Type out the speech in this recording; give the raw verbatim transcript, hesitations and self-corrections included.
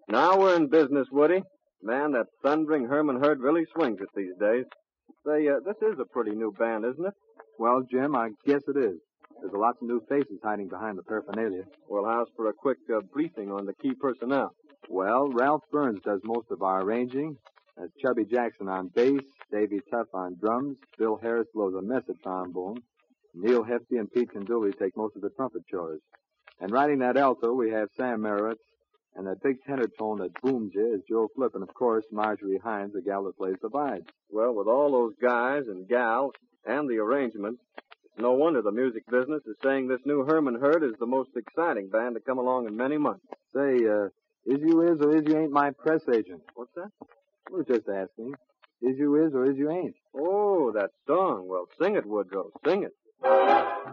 Now we're in business, Woody. Man, that thundering Herman Herd really swings it these days. Say, uh, this is a pretty new band, isn't it? Well, Jim, I guess it is. There's lots of new faces hiding behind the paraphernalia. Well, how's for a quick uh, briefing on the key personnel? Well, Ralph Burns does most of our arranging. That's Chubby Jackson on bass, Davy Tuff on drums, Bill Harris blows a mess at trombone, Neil Hefty and Pete Conduli take most of the trumpet chores. And riding that alto, we have Sam Merowitz, and that big tenor tone that booms you is Joe Flip, and of course, Marjorie Hines, the gal that plays the vibes. Well, with all those guys and gals and the arrangements, it's no wonder the music business is saying this new Herman Herd is the most exciting band to come along in many months. Say, uh, is you is or is you ain't my press agent? What's that? We're just asking. Is you is or is you ain't? Oh, that song. Well, sing it, Woodrow. Sing it.